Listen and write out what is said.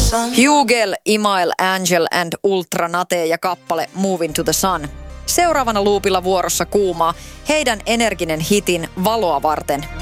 Hugel, Imail, Angel and Ultra Nate ja kappale Moving to the Sun. Seuraavana luupilla vuorossa kuumaa heidän energinen hitin Valoa varten.